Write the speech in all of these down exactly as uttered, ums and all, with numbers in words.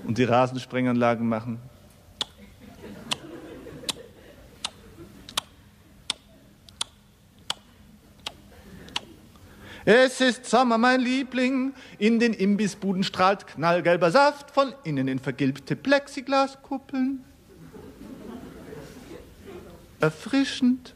Und die Rasensprenganlagen machen. Es ist Sommer, mein Liebling, in den Imbissbuden strahlt knallgelber Saft, von innen in vergilbte Plexiglaskuppeln. Erfrischend.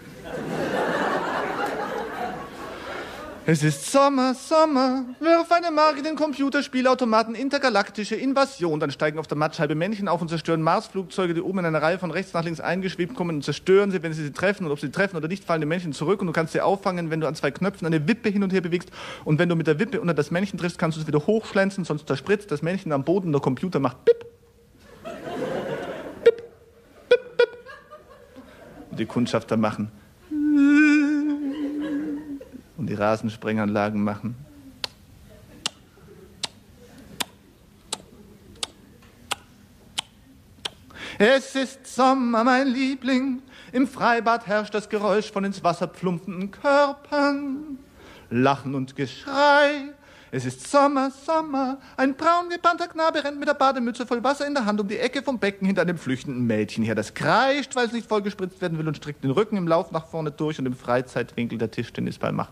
Es ist Sommer, Sommer, wirf eine Mark in den Computerspielautomaten Intergalaktische Invasion. Dann steigen auf der Mattscheibe Männchen auf und zerstören Marsflugzeuge, die oben in einer Reihe von rechts nach links eingeschwebt kommen und zerstören sie, wenn sie sie treffen. Und ob sie treffen oder nicht, fallen die Männchen zurück und du kannst sie auffangen, wenn du an zwei Knöpfen eine Wippe hin und her bewegst. Und wenn du mit der Wippe unter das Männchen triffst, kannst du es wieder hochschlänzen, sonst zerspritzt das Männchen am Boden und der Computer macht Bip. Bip, Bip, Bip. Und die Kundschafter machen. Und die Rasensprenganlagen machen. Es ist Sommer, mein Liebling, im Freibad herrscht das Geräusch von ins Wasser plumpenden Körpern. Lachen und Geschrei. Es ist Sommer, Sommer, ein braun gebannter Knabe rennt mit der Bademütze voll Wasser in der Hand um die Ecke vom Becken hinter einem flüchtenden Mädchen her. Das kreischt, weil es nicht vollgespritzt werden will und streckt den Rücken im Lauf nach vorne durch und im Freizeitwinkel der Tischtennisball macht.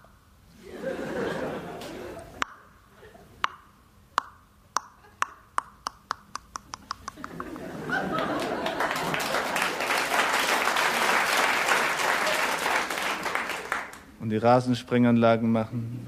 Und die Rasensprenganlagen machen.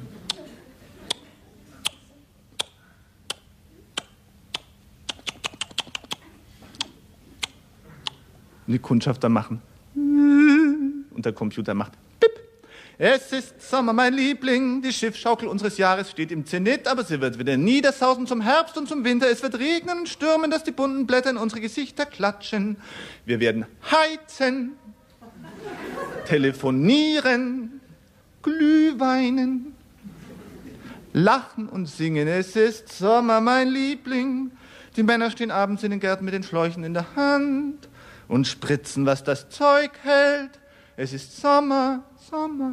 Und die Kundschafter machen. Und der Computer macht. Bip. Es ist Sommer, mein Liebling. Die Schiffschaukel unseres Jahres steht im Zenit, aber sie wird wieder niedersausen zum Herbst und zum Winter. Es wird regnen und stürmen, dass die bunten Blätter in unsere Gesichter klatschen. Wir werden heizen, telefonieren, Glühweinen, lachen und singen. Es ist Sommer, mein Liebling. Die Männer stehen abends in den Gärten mit den Schläuchen in der Hand und spritzen, was das Zeug hält. Es ist Sommer, Sommer.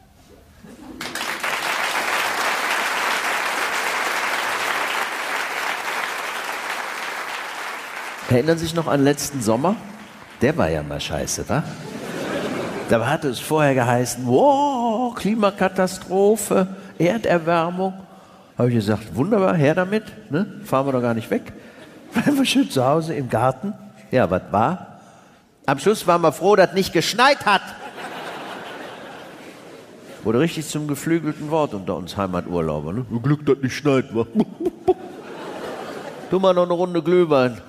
Erinnern Sie sich noch an letzten Sommer? Der war ja mal scheiße, wa? Da hatte es vorher geheißen, wow, Klimakatastrophe, Erderwärmung. Habe ich gesagt, wunderbar, her damit, ne? Fahren wir doch gar nicht weg. Bleiben wir schön zu Hause im Garten. Ja, was war? Am Schluss waren wir froh, dass nicht geschneit hat. Wurde richtig zum geflügelten Wort unter uns Heimaturlauber. Ne? Glück, dass nicht schneit, wa? Tu mal noch eine Runde Glühwein.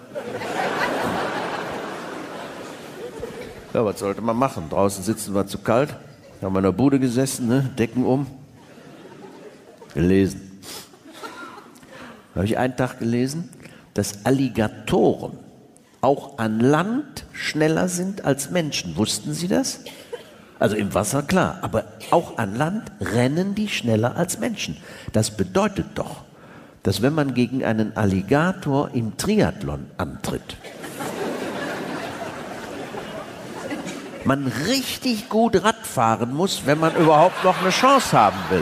Ja, was sollte man machen? Draußen sitzen war zu kalt. Haben wir in der Bude gesessen, ne? Decken um. Gelesen. Da habe ich einen Tag gelesen, dass Alligatoren auch an Land schneller sind als Menschen. Wussten Sie das? Also im Wasser, klar. Aber auch an Land rennen die schneller als Menschen. Das bedeutet doch, dass wenn man gegen einen Alligator im Triathlon antritt, man richtig gut Rad fahren muss, wenn man überhaupt noch eine Chance haben will.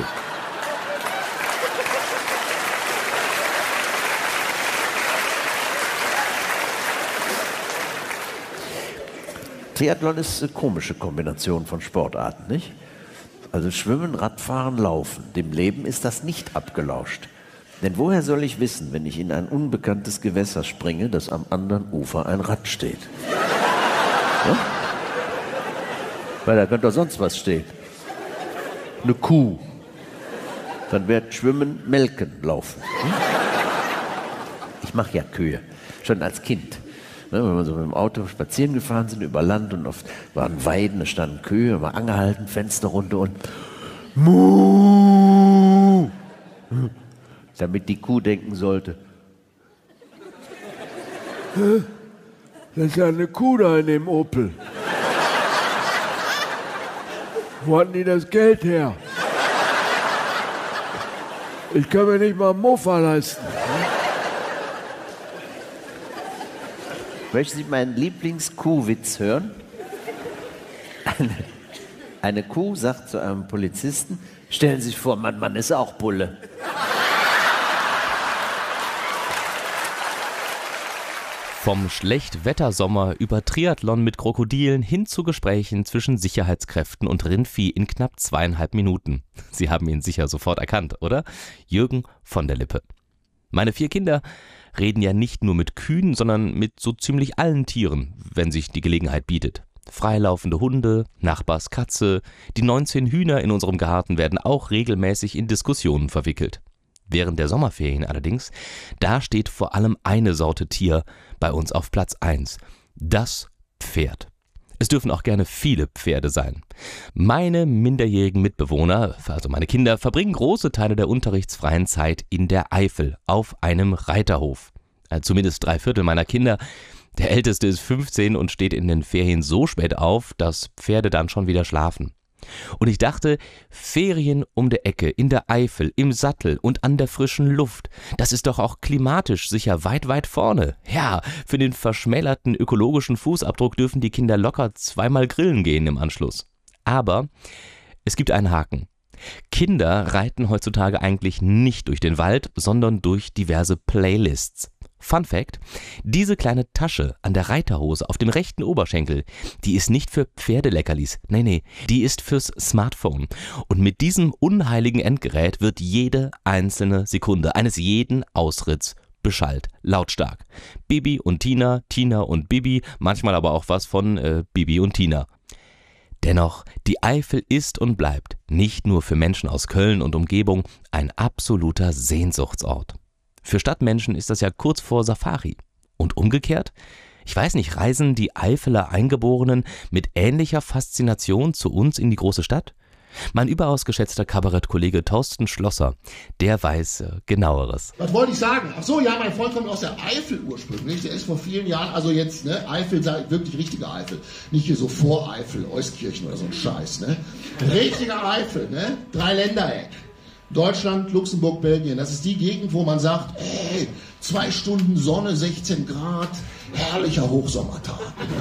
Triathlon ist eine komische Kombination von Sportarten, nicht? Also Schwimmen, Radfahren, Laufen. Dem Leben ist das nicht abgelauscht. Denn woher soll ich wissen, wenn ich in ein unbekanntes Gewässer springe, dass am anderen Ufer ein Rad steht? Ja? Weil da könnte doch sonst was stehen. Eine Kuh. Dann wird Schwimmen, Melken, Laufen. Hm? Ich mache ja Kühe, schon als Kind. Ne, wenn wir so mit dem Auto spazieren gefahren sind über Land und oft waren Weiden, da standen Kühe, war angehalten, Fenster runter und Muh, damit die Kuh denken sollte, das ist ja eine Kuh da in dem Opel. Wo hatten die das Geld her? Ich kann mir nicht mal einen Mofa leisten. Möchten Sie meinen Lieblingskuhwitz hören? Eine, eine Kuh sagt zu einem Polizisten, stellen Sie sich vor, mein Mann ist auch Bulle. Vom Schlechtwettersommer über Triathlon mit Krokodilen hin zu Gesprächen zwischen Sicherheitskräften und Rindvieh in knapp zweieinhalb Minuten. Sie haben ihn sicher sofort erkannt, oder? Jürgen von der Lippe. Meine vier Kinder reden ja nicht nur mit Kühen, sondern mit so ziemlich allen Tieren, wenn sich die Gelegenheit bietet. Freilaufende Hunde, Nachbars Katze, die neunzehn Hühner in unserem Garten werden auch regelmäßig in Diskussionen verwickelt. Während der Sommerferien allerdings, da steht vor allem eine Sorte Tier bei uns auf Platz eins. Das Pferd. Es dürfen auch gerne viele Pferde sein. Meine minderjährigen Mitbewohner, also meine Kinder, verbringen große Teile der unterrichtsfreien Zeit in der Eifel auf einem Reiterhof. Zumindest drei Viertel meiner Kinder. Der Älteste ist fünfzehn und steht in den Ferien so spät auf, dass Pferde dann schon wieder schlafen. Und ich dachte, Ferien um der Ecke, in der Eifel, im Sattel und an der frischen Luft, das ist doch auch klimatisch sicher weit, weit vorne. Ja, für den verschmälerten ökologischen Fußabdruck dürfen die Kinder locker zweimal grillen gehen im Anschluss. Aber es gibt einen Haken. Kinder reiten heutzutage eigentlich nicht durch den Wald, sondern durch diverse Playlists. Fun Fact: Diese kleine Tasche an der Reiterhose auf dem rechten Oberschenkel, die ist nicht für Pferdeleckerlis, nee, nee, die ist fürs Smartphone. Und mit diesem unheiligen Endgerät wird jede einzelne Sekunde eines jeden Ausritts beschallt, lautstark. Bibi und Tina, Tina und Bibi, manchmal aber auch was von äh, Bibi und Tina. Dennoch, die Eifel ist und bleibt nicht nur für Menschen aus Köln und Umgebung ein absoluter Sehnsuchtsort. Für Stadtmenschen ist das ja kurz vor Safari. Und umgekehrt? Ich weiß nicht, reisen die Eifeler Eingeborenen mit ähnlicher Faszination zu uns in die große Stadt? Mein überaus geschätzter Kabarettkollege Thorsten Schlosser, der weiß äh, Genaueres. Was wollte ich sagen? Ach so, ja, mein Freund kommt aus der Eifel ursprünglich. Der ist vor vielen Jahren, also jetzt, ne, Eifel, wirklich richtige Eifel. Nicht hier so Voreifel, Euskirchen oder so ein Scheiß, ne. Richtige Eifel, ne, Dreiländereck. Deutschland, Luxemburg, Belgien, das ist die Gegend, wo man sagt, ey, zwei Stunden Sonne, sechzehn Grad, herrlicher Hochsommertag.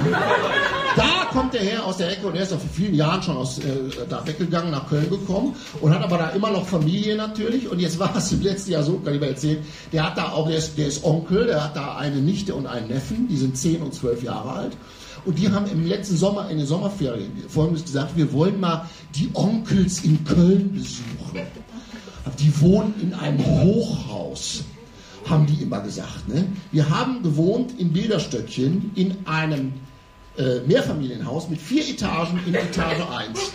Da kommt der her aus der Ecke und er ist vor vielen Jahren schon aus, äh, da weggegangen, nach Köln gekommen und hat aber da immer noch Familie natürlich und jetzt war es im letzten Jahr so, kann ich mal erzählen, der hat da auch, der ist, der ist Onkel, der hat da eine Nichte und einen Neffen, die sind zehn und zwölf Jahre alt. Und die haben im letzten Sommer, in den Sommerferien, Folgendes gesagt, wir wollen mal die Onkels in Köln besuchen. Die wohnen in einem Hochhaus, haben die immer gesagt. Ne? Wir haben gewohnt in Bilderstöckchen in einem äh, Mehrfamilienhaus mit vier Etagen in Etage eins.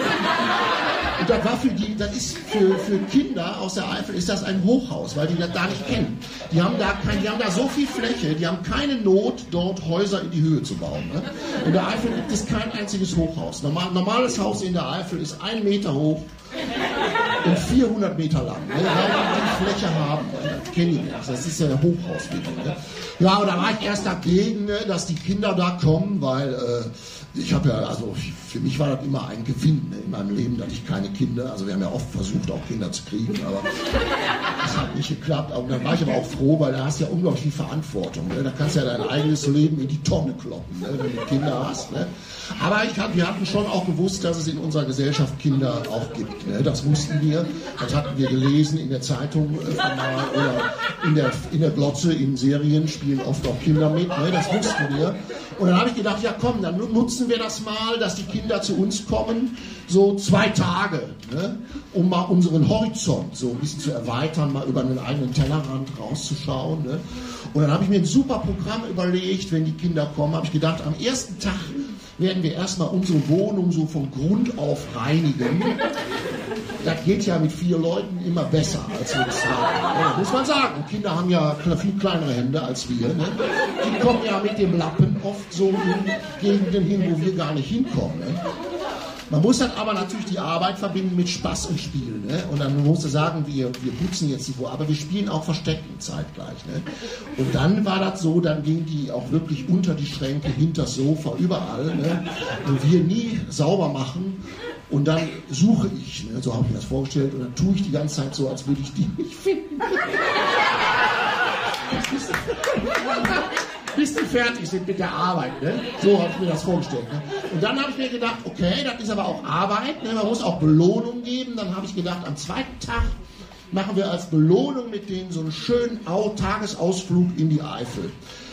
Und das war für die, das ist für, für Kinder aus der Eifel ist das ein Hochhaus, weil die das da nicht kennen. Die haben da kein, die haben da so viel Fläche, die haben keine Not, dort Häuser in die Höhe zu bauen. Ne? In der Eifel gibt es kein einziges Hochhaus. Normal, normales Haus in der Eifel ist ein Meter hoch und vierhundert Meter lang. Ne? Weil die die Fläche haben, ne? Das kennen die nicht. Das ist ja der Hochhaus. Ne? Ja, aber da war ich erst dagegen, ne, dass die Kinder da kommen, weil äh, ich habe ja, also für mich war das immer ein Gewinn, ne, in meinem Leben, dass ich keine Kinder, also wir haben ja oft versucht, auch Kinder zu kriegen, aber das hat nicht geklappt. Und dann war ich aber auch froh, weil da hast du ja unglaublich viel Verantwortung. Ne? Da kannst du ja dein eigenes Leben in die Tonne kloppen, ne, wenn du Kinder hast. Ne? Aber ich hab, wir hatten schon auch gewusst, dass es in unserer Gesellschaft Kinder auch gibt. Ne? Das wussten wir, das hatten wir gelesen in der Zeitung äh, mal, oder in der, in der Glotze, in Serien spielen oft auch Kinder mit, ne? Das wussten wir. Und dann habe ich gedacht, ja komm, dann nutzen wir das mal, dass die Kinder zu uns kommen, so zwei Tage, ne? Um mal unseren Horizont so ein bisschen zu erweitern, mal über einen eigenen Tellerrand rauszuschauen. Ne? Und dann habe ich mir ein super Programm überlegt, wenn die Kinder kommen, habe ich gedacht, am ersten Tag werden wir erstmal unsere Wohnung so von Grund auf reinigen. Das geht ja mit vier Leuten immer besser als mit zwei. Ja, muss man sagen. Kinder haben ja viel kleinere Hände als wir. Ne? Die kommen ja mit dem Lappen oft so in Gegenden hin, wo wir gar nicht hinkommen. Ne? Man muss dann aber natürlich die Arbeit verbinden mit Spaß und Spiel. Ne? Und dann musst du sagen, wir, wir putzen jetzt die Wohnung, aber wir spielen auch Verstecken zeitgleich. Ne? Und dann war das so, dann gingen die auch wirklich unter die Schränke, hinter das Sofa, überall. Ne? Und wir nie sauber machen. Und dann suche ich, ne? So habe ich mir das vorgestellt, und dann tue ich die ganze Zeit so, als würde ich die nicht finden. Bis die fertig sind mit der Arbeit, ne? So habe ich mir das vorgestellt. Ne? Und dann habe ich mir gedacht, okay, das ist aber auch Arbeit, ne? Man muss auch Belohnung geben. Dann habe ich gedacht, am zweiten Tag machen wir als Belohnung mit denen so einen schönen Tagesausflug in die Eifel.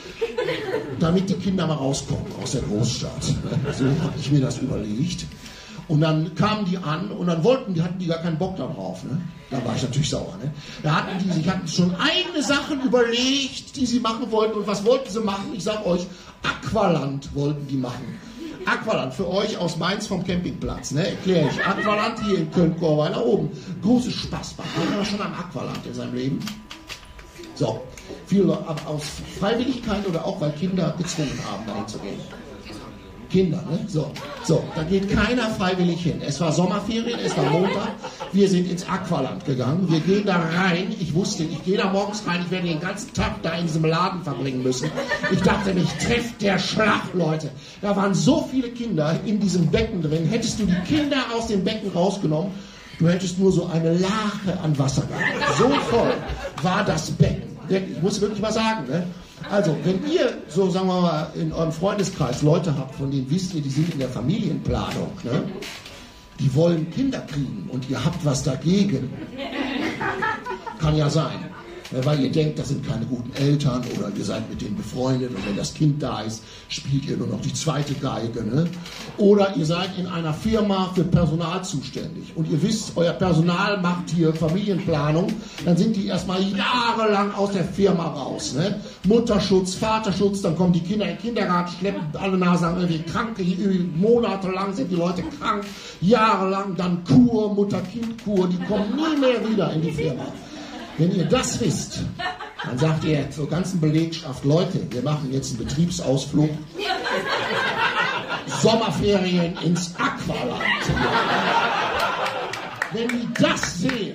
damit die Kinder mal rauskommen aus der Großstadt. So habe ich mir das überlegt. Und dann kamen die an und dann wollten die, hatten die gar keinen Bock darauf. Ne? Da war ich natürlich sauer. Ne? Da hatten die sich hatten schon eigene Sachen überlegt, die sie machen wollten. Und was wollten sie machen? Ich sag euch, Aqualand wollten die machen. Aqualand, für euch aus Mainz vom Campingplatz, ne? Erkläre ich. Aqualand hier in Köln-Korweiler oben. Großes Spaßbad. War aber schon am Aqualand in seinem Leben. So, viele aus Freiwilligkeit oder auch, weil Kinder gezwungen haben, dahin zu gehen. Kinder, ne? So, so, da geht keiner freiwillig hin. Es war Sommerferien, es war Montag. Wir sind ins Aqualand gegangen. Wir gehen da rein. Ich wusste, ich gehe da morgens rein. Ich werde den ganzen Tag da in diesem Laden verbringen müssen. Ich dachte, mich trifft der Schlag, Leute. Da waren so viele Kinder in diesem Becken drin. Hättest du die Kinder aus dem Becken rausgenommen, du hättest nur so eine Lache an Wasser gehabt. So voll war das Becken. Ich muss wirklich mal sagen, ne? Also, wenn ihr, so sagen wir mal, in eurem Freundeskreis Leute habt, von denen wisst ihr, die sind in der Familienplanung, ne? Die wollen Kinder kriegen und ihr habt was dagegen. Kann ja sein. Weil ihr denkt, das sind keine guten Eltern oder ihr seid mit denen befreundet und wenn das Kind da ist, spielt ihr nur noch die zweite Geige. Ne? Oder ihr seid in einer Firma für Personal zuständig und ihr wisst, euer Personal macht hier Familienplanung, dann sind die erstmal jahrelang aus der Firma raus. Ne? Mutterschutz, Vaterschutz, dann kommen die Kinder in den Kindergarten, schleppen alle Nase an irgendwie Kranke, monatelang sind die Leute krank, jahrelang, dann Kur, Mutter-Kind-Kur, die kommen nie mehr wieder in die Firma. Wenn ihr das wisst, dann sagt ihr zur ganzen Belegschaft, Leute, wir machen jetzt einen Betriebsausflug. Sommerferien ins Aqualand. Wenn die das sehen.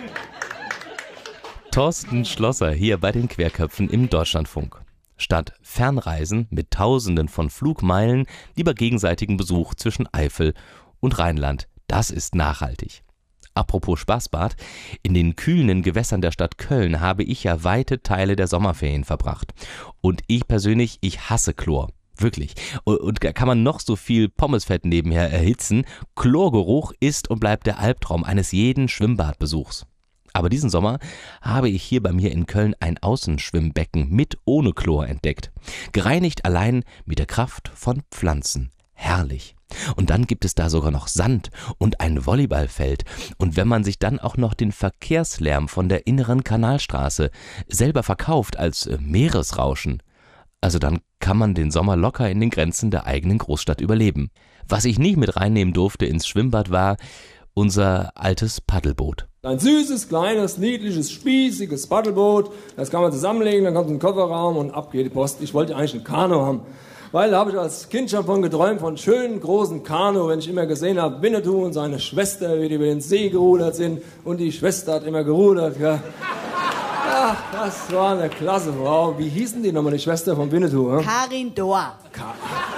Thorsten Schlosser hier bei den Querköpfen im Deutschlandfunk. Statt Fernreisen mit Tausenden von Flugmeilen lieber gegenseitigen Besuch zwischen Eifel und Rheinland. Das ist nachhaltig. Apropos Spaßbad, in den kühlenden Gewässern der Stadt Köln habe ich ja weite Teile der Sommerferien verbracht. Und ich persönlich, ich hasse Chlor. Wirklich. Und da kann man noch so viel Pommesfett nebenher erhitzen. Chlorgeruch ist und bleibt der Albtraum eines jeden Schwimmbadbesuchs. Aber diesen Sommer habe ich hier bei mir in Köln ein Außenschwimmbecken mit ohne Chlor entdeckt. Gereinigt allein mit der Kraft von Pflanzen. Herrlich. Und dann gibt es da sogar noch Sand und ein Volleyballfeld. Und wenn man sich dann auch noch den Verkehrslärm von der inneren Kanalstraße selber verkauft als Meeresrauschen, also dann kann man den Sommer locker in den Grenzen der eigenen Großstadt überleben. Was ich nicht mit reinnehmen durfte ins Schwimmbad war unser altes Paddelboot. Ein süßes, kleines, niedliches, spießiges Paddelboot, das kann man zusammenlegen, dann kommt ein Kofferraum und ab geht die Post. Ich wollte eigentlich ein Kanu haben. Weil da habe ich als Kind schon von geträumt, von schönen, großen Kanu, wenn ich immer gesehen habe, Winnetou und seine Schwester, wie die über den See gerudert sind. Und die Schwester hat immer gerudert. Ja. Ach, das war eine klasse Frau. Wie hießen die nochmal, die Schwester von Winnetou? Hm? Karin Dohr. Ka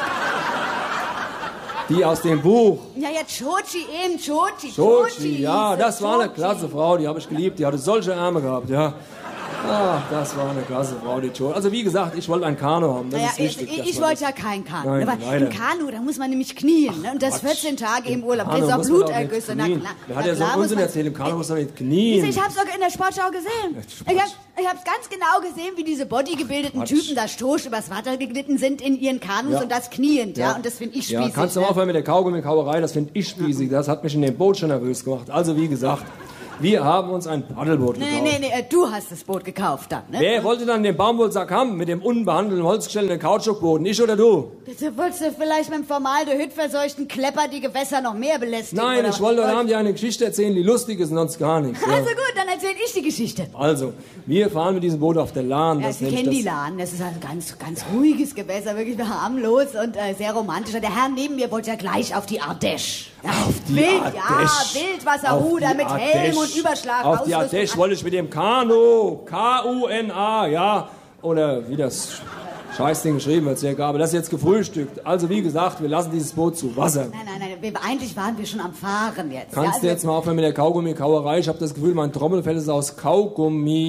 die aus dem Buch. Ja, ja, Chochi eben, Chochi. Chochi, ja, das war eine klasse Frau, die habe ich geliebt. Die hatte solche Arme gehabt, ja. Ach, das war eine klasse Frau, die Joe. Also wie gesagt, ich wollte ein Kanu haben, das naja, ist wichtig. Ich, ich wollte ja kein Kanu. Nein, aber leider. im Kanu, da muss man nämlich knien. Ne? Und das Quatsch. vierzehn Tage im Urlaub. Kanu Das ist auch muss man Blutergüsse. nicht knien. Wer hat ja so einen Unsinn erzählt, im Kanu muss man nicht knien. Ich hab's auch in der Sportschau gesehen. Ich hab, ich hab's ganz genau gesehen, wie diese bodygebildeten Quatsch. Typen da stoisch übers Wasser geglitten sind in ihren Kanus Ja. und das kniend. Ja. Ja. Und das finde ich Ja, spießig. kannst du ne? aufhören mit der Kaugummi-Kauerei, das finde ich spießig. Das hat mich in dem Boot schon nervös gemacht. Also wie gesagt, wir haben uns ein Paddelboot Nee, gekauft. nee, nee, äh, du hast das Boot gekauft dann, ne? Wer wollte dann den Baumwollsack haben mit dem unbehandelten holzgestellten Kautschukboden? Ich oder du? Du wolltest du vielleicht mit dem Formaldehyd verseuchten Klepper die Gewässer noch mehr belästigen? Nein, oder ich wollte was? heute Abend dir eine Geschichte erzählen, die lustig ist und sonst gar nichts. Ja. Also gut, dann erzähl ich die Geschichte. Also, wir fahren mit diesem Boot auf der Lahn. Ja, Das Sie nennt kennen das- die Lahn. Das ist ein ganz, ganz ruhiges Gewässer, wirklich harmlos und äh, sehr romantisch. Und der Herr neben mir wollte ja gleich auf die Ardèche. Ja, Auf die Wild, Ardèche. ja, Wildwasserruder Auf die mit Helm Ardèche. und Überschlag. Auf die Ausrüstung. Ardèche wollte ich mit dem Kanu. K U N A, ja. Oder wie das Scheißding geschrieben wird, sehr egal. Aber das ist jetzt gefrühstückt. Also wie gesagt, wir lassen dieses Boot zu Wasser. Nein, nein, nein, wir, eigentlich waren wir schon am Fahren jetzt. Kannst ja, du jetzt mal aufhören mit der Kaugummi-Kauerei? Ich habe das Gefühl, mein Trommelfell ist aus Kaugummi.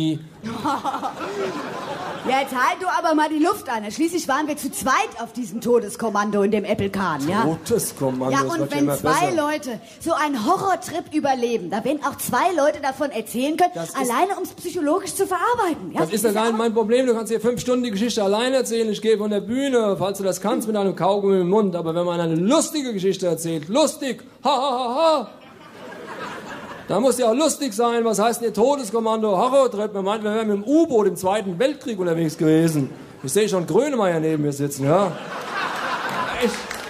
Jetzt halt du aber mal die Luft an. Schließlich waren wir zu zweit auf diesem Todeskommando in dem Äppelkahn, ja? Todeskommando, Ja, das und wird ja wenn immer zwei besser. Leute so einen Horrortrip überleben, da werden auch zwei Leute davon erzählen können, Das ist- alleine um es psychologisch zu verarbeiten. Ja? Das ist ja gar nicht mein Problem. Du kannst hier fünf Stunden die Geschichte allein erzählen. Ich gehe von der Bühne, falls du das kannst, mit einem Kaugummi im Mund. Aber wenn man eine lustige Geschichte erzählt, lustig, ha, ha, ha, ha, da muss ja auch lustig sein. Was heißt denn hier Todeskommando, Horrortrip? Man meint, wir wären mit dem U-Boot im Zweiten Weltkrieg unterwegs gewesen. Ich sehe schon Grönemeyer neben mir sitzen, ja. Ich,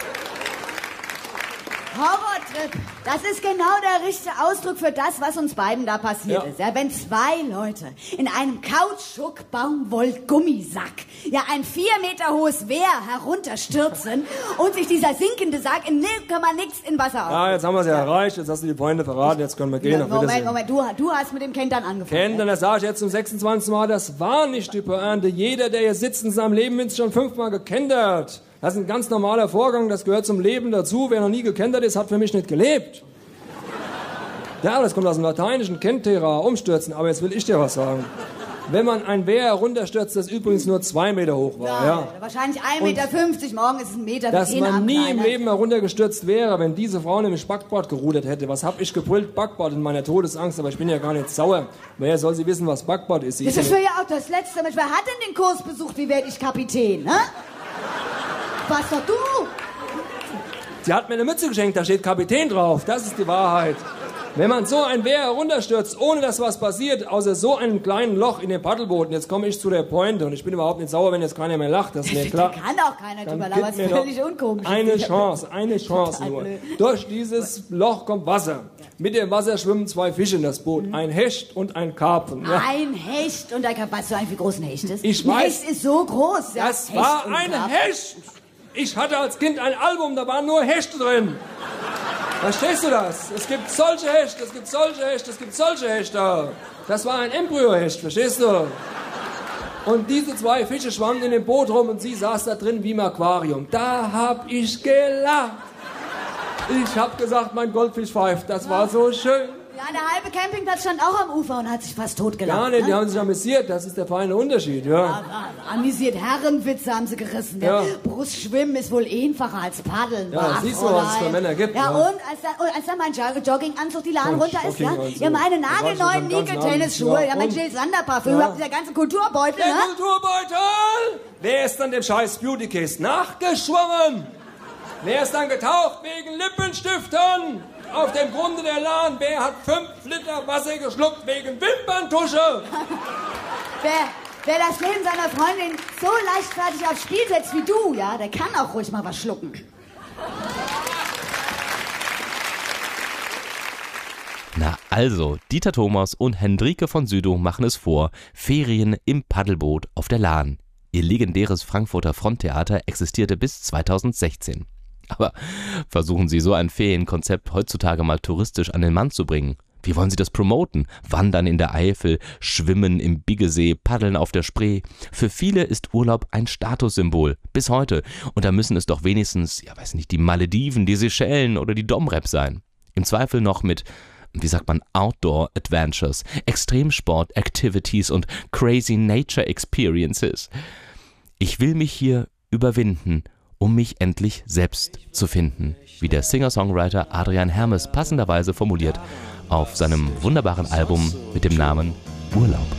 Horrortrip, das ist genau der richtige Ausdruck für das, was uns beiden da passiert Ja. ist. Ja, wenn zwei Leute in einem Kautschuk-Baumwoll-Gummisack ja ein vier Meter hohes Wehr herunterstürzen und sich dieser sinkende Sack in null Komma nix in Wasser ja, auflöst. jetzt haben wir es ja erreicht. Jetzt hast du die Pointe verraten. Jetzt können wir gehen. Auf Moment, Wiedersehen. Moment, du, du hast mit dem Kentern angefangen. Kentern, das sage ich jetzt zum sechsundzwanzigsten Mal, das war nicht die Pointe. Jeder, der hier sitzt in seinem Leben, ist schon fünfmal gekentert. Das ist ein ganz normaler Vorgang, das gehört zum Leben dazu. Wer noch nie gekentert ist, hat für mich nicht gelebt. Ja, das kommt aus dem Lateinischen, kentera, umstürzen. Aber jetzt will ich dir was sagen. Wenn man ein Wehr herunterstürzt, das übrigens nur zwei Meter hoch war, Ja, ja. wahrscheinlich ein Meter fünfzig, morgen ist es ein Meter Dass zehn man am nie im Kleinen. Leben heruntergestürzt wäre, wenn diese Frau nämlich Backbord gerudert hätte. Was hab ich gebrüllt? Backbord in meiner Todesangst, aber ich bin ja gar nicht sauer. Woher soll sie wissen, was Backbord ist? Sie Das ist ist für ja auch das Letzte. Mensch, wer hat denn den Kurs besucht, wie werde ich Kapitän, ne? Was doch du? Sie hat mir eine Mütze geschenkt, da steht Kapitän drauf. Das ist die Wahrheit. Wenn man so ein Wehr herunterstürzt, ohne dass was passiert, außer so einem kleinen Loch in dem Paddelboot, und jetzt komme ich zu der Pointe, und ich bin überhaupt nicht sauer, wenn jetzt keiner mehr lacht, das ist mir klar. Da kann auch keiner Dann drüber gib lachen, mir was völlig doch unkomisch eine ist. Chance, eine Chance Total nur. blöd. Durch dieses Loch kommt Wasser. Mit dem Wasser schwimmen zwei Fische in das Boot, ein Hecht und ein Karpfen. Ja. Ein Hecht und ein Karpfen. Weißt du eigentlich, wie groß ein Hecht ist? Ich ein weiß. Hecht ist so groß. Ja. Das Hecht war und ein Karpfen. Hecht. Ich hatte als Kind ein Album, da waren nur Hechte drin. Verstehst du das? Es gibt solche Hechte, es gibt solche Hechte, es gibt solche Hechte. Das war ein Embryohecht, verstehst du? Und diese zwei Fische schwammen in dem Boot rum und sie saß da drin wie im Aquarium. Da hab ich gelacht. Ich hab gesagt, mein Goldfisch pfeift, das war so schön. Ja, der halbe Campingplatz stand auch am Ufer und hat sich fast totgelacht. Ja, nee, die ne? haben sich amüsiert, das ist der feine Unterschied, ja. Ah, ah, Amüsiert, Herrenwitze haben sie gerissen. Ja. Ja. Brustschwimmen ist wohl einfacher als Paddeln. Ja, Ach, siehst du, was es für Fräulein. Männer gibt, Ja, ja. und als dann, und als dann mein Jog- Jogginganzug die Lahn Mein runter ist, ja? Jogginganzug. Ja, meine Da war ich schon nagelneuen den ganzen Nike-Tennisschuhe, Abend. ja, mein Ja, Jill Sander Parfüm, Ja. überhaupt dieser ganze Kulturbeutel, Der ne? Kulturbeutel! Wer ist dann dem scheiß Beauty Case nachgeschwommen? Wer ist dann getaucht wegen Lippenstiften? Auf dem Grunde der Lahn, wer hat fünf Liter Wasser geschluckt wegen Wimperntusche? Wer, wer das Leben seiner Freundin so leichtfertig aufs Spiel setzt wie du, ja, der kann auch ruhig mal was schlucken. Na also, Dieter Thomas und Hendrike von Südow machen es vor. Ferien im Paddelboot auf der Lahn. Ihr legendäres Frankfurter Fronttheater existierte bis zweitausendsechzehn. Aber versuchen Sie so ein Ferienkonzept heutzutage mal touristisch an den Mann zu bringen. Wie wollen Sie das promoten? Wandern in der Eifel, Schwimmen im Biggesee, Paddeln auf der Spree. Für viele ist Urlaub ein Statussymbol, bis heute. Und da müssen es doch wenigstens, ja weiß nicht, die Malediven, die Seychellen oder die Domrep sein. Im Zweifel noch mit, wie sagt man, Outdoor Adventures, Extremsport Activities und Crazy Nature Experiences. Ich will mich hier überwinden, um mich endlich selbst zu finden, wie der Singer-Songwriter Adrian Hermes passenderweise formuliert auf seinem wunderbaren Album mit dem Namen Urlaub.